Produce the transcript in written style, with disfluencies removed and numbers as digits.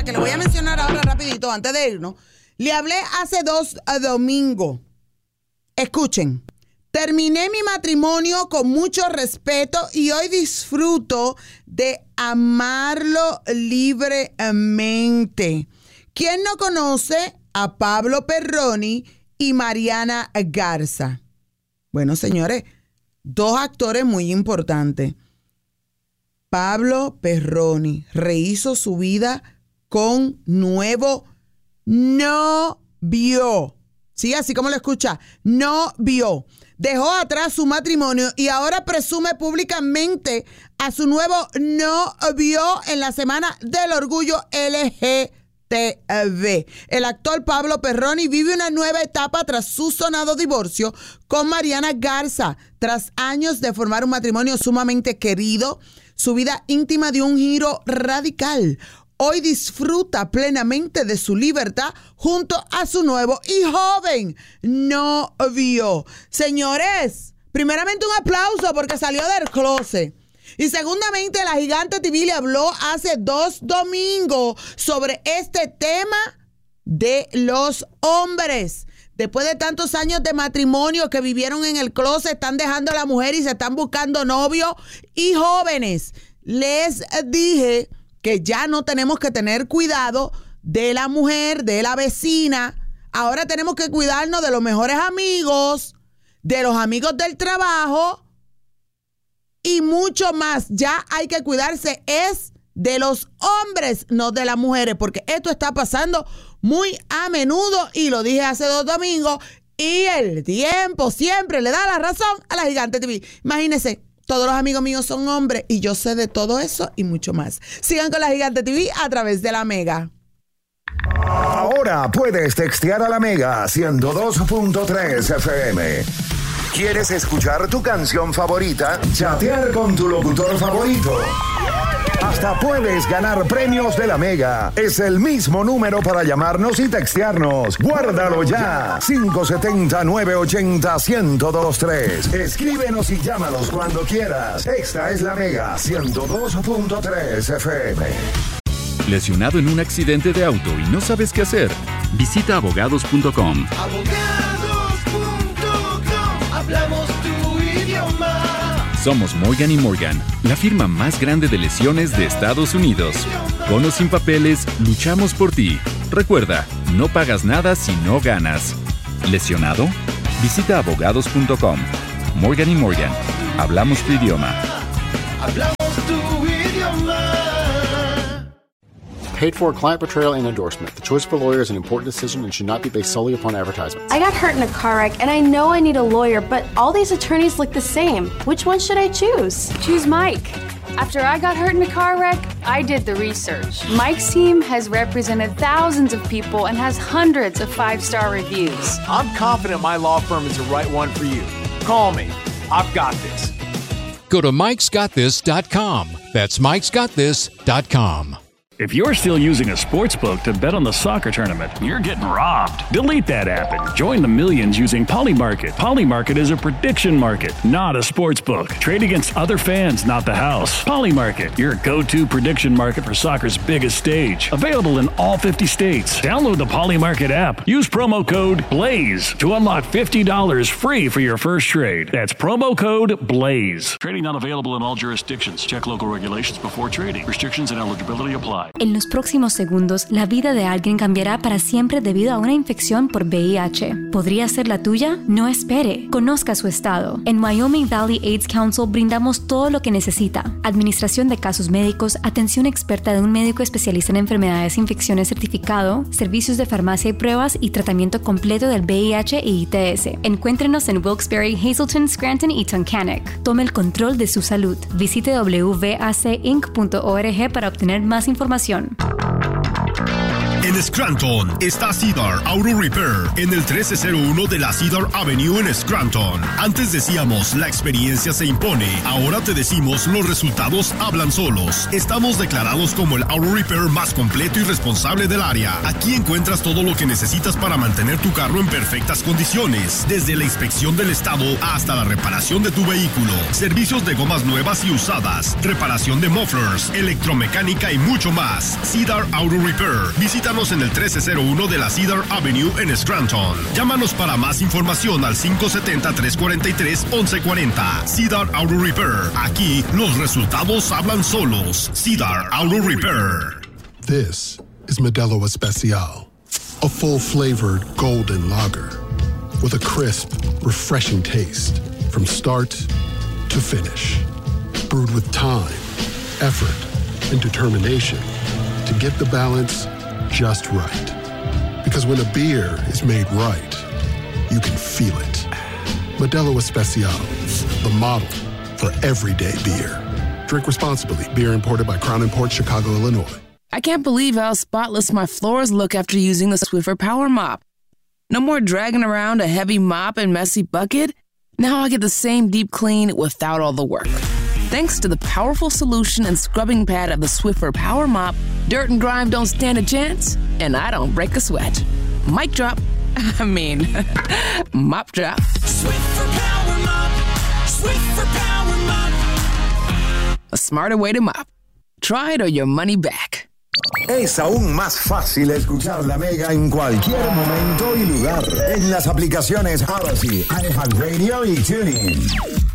que le voy a mencionar ahora rapidito antes de irnos. Le hablé hace 2 domingos. Escuchen. Terminé mi matrimonio con mucho respeto y hoy disfruto de amarlo libremente. ¿Quién no conoce a Pablo Perroni y Mariana Garza? Bueno, señores, 2 actores muy importantes. Pablo Perroni rehizo su vida con nuevo novio. Sí, así como lo escucha, novio. Dejó atrás su matrimonio y ahora presume públicamente a su nuevo novio en la Semana del Orgullo LGTB. El actor Pablo Perroni vive una nueva etapa tras su sonado divorcio con Mariana Garza. Tras años de formar un matrimonio sumamente querido, su vida íntima dio un giro radical. Hoy disfruta plenamente de su libertad junto a su nuevo y joven novio. Señores, primeramente un aplauso porque salió del closet. Y segundamente, la Gigante TV le habló hace 2 domingos sobre este tema de los hombres. Después de tantos años de matrimonio que vivieron en el closet, están dejando a la mujer y se están buscando novios y jóvenes. Les dije que ya no tenemos que tener cuidado de la mujer, de la vecina. Ahora tenemos que cuidarnos de los mejores amigos, de los amigos del trabajo y mucho más. Ya hay que cuidarse es de los hombres, no de las mujeres, porque esto está pasando muy a menudo y lo dije hace 2 domingos y el tiempo siempre le da la razón a la Gigante TV. Imagínense. Todos los amigos míos son hombres y yo sé de todo eso y mucho más. Sigan con la Gigante TV a través de la Mega. Ahora puedes textear a la Mega 102.3 FM. ¿Quieres escuchar tu canción favorita? Chatear con tu locutor favorito. Hasta puedes ganar premios de la Mega. Es el mismo número para llamarnos y textearnos. Guárdalo ya. 570-980-1023. Escríbenos y llámanos cuando quieras. Esta es la Mega 102.3 FM. ¿Lesionado en un accidente de auto y no sabes qué hacer? Visita abogados.com. Hablamos tu idioma. Somos Morgan & Morgan, la firma más grande de lesiones de Estados Unidos. Con o sin papeles, luchamos por ti. Recuerda, no pagas nada si no ganas. ¿Lesionado? Visita abogados.com. Morgan & Morgan, hablamos tu idioma. Hablamos tu idioma. Paid for client portrayal and endorsement. The choice of a lawyer is an important decision and should not be based solely upon advertisements. I got hurt in a car wreck and I know I need a lawyer, but all these attorneys look the same. Which one should I choose? Choose Mike. After I got hurt in a car wreck, I did the research. Mike's team has represented thousands of people and has hundreds of 5-star reviews. I'm confident my law firm is the right one for you. Call me. I've got this. Go to mikesgotthis.com. That's mikesgotthis.com. If you're still using a sportsbook to bet on the soccer tournament, you're getting robbed. Delete that app and join the millions using Polymarket. Polymarket is a prediction market, not a sportsbook. Trade against other fans, not the house. Polymarket, your go-to prediction market for soccer's biggest stage. Available in all 50 states. Download the Polymarket app. Use promo code BLAZE to unlock $50 free for your first trade. That's promo code BLAZE. Trading not available in all jurisdictions. Check local regulations before trading. Restrictions and eligibility apply. En los próximos segundos, la vida de alguien cambiará para siempre debido a una infección por VIH. ¿Podría ser la tuya? No espere. Conozca su estado. En Wyoming Valley AIDS Council brindamos todo lo que necesita. Administración de casos médicos, atención experta de un médico especialista en enfermedades e infecciones certificado, servicios de farmacia y pruebas y tratamiento completo del VIH y ITS. Encuéntrenos en Wilkes-Barre, Hazleton, Scranton y Tunkhannock. Tome el control de su salud. Visite wacinc.org para obtener más información. En Scranton está Cedar Auto Repair en el 1301 de la Cedar Avenue en Scranton. Antes decíamos la experiencia se impone, ahora te decimos los resultados hablan solos. Estamos declarados como el Auto Repair más completo y responsable del área. Aquí encuentras todo lo que necesitas para mantener tu carro en perfectas condiciones, desde la inspección del estado hasta la reparación de tu vehículo, servicios de gomas nuevas y usadas, reparación de mufflers, electromecánica y mucho más. Cedar Auto Repair. Visítanos en el 1301 de la Cedar Avenue en Scranton. Llámanos para más información al 570-343-1140. Cedar Auto Repair. Aquí los resultados hablan solos. Cedar Auto Repair. This is Modelo Especial, a full-flavored golden lager with a crisp, refreshing taste from start to finish. Brewed with time, effort, and determination to get the balance just right. Because when a beer is made right, you can feel it. Modelo Especial, the model for everyday beer. Drink responsibly. Beer imported by Crown Imports, Chicago, Illinois. I can't believe how spotless my floors look after using the Swiffer Power Mop. No more dragging around a heavy mop and messy bucket. Now I get the same deep clean without all the work. Thanks to the powerful solution and scrubbing pad of the Swiffer Power Mop, dirt and grime don't stand a chance, and I don't break a sweat. Mic drop. Mop drop. Swiffer Power Mop. Swiffer Power Mop. A smarter way to mop. Try it or your money back. Es aún más fácil escuchar La Mega en cualquier momento y lugar en las aplicaciones Odyssey, iHeartRadio y TuneIn.